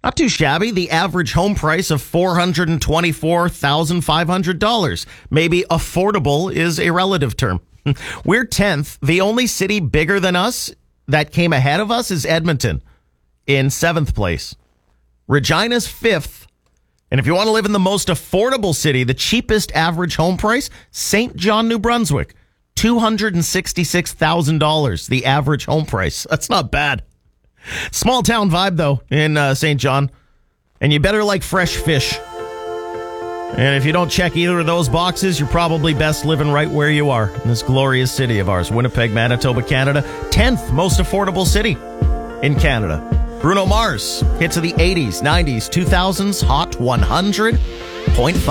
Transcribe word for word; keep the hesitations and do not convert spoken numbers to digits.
Not too shabby. The average home price of four hundred twenty-four thousand five hundred dollars. Maybe affordable is a relative term. We're tenth. The only city bigger than us that came ahead of us is Edmonton in seventh place. Regina's fifth. And if you want to live in the most affordable city, the cheapest average home price, Saint John, New Brunswick, two hundred sixty-six thousand dollars, the average home price. That's not bad. Small town vibe, though, in uh, Saint John. And you better like fresh fish. And if you don't check either of those boxes, you're probably best living right where you are in this glorious city of ours, Winnipeg, Manitoba, Canada. tenth most affordable city in Canada. Bruno Mars, hits of the eighties, nineties, two thousands, Hot one hundred point five.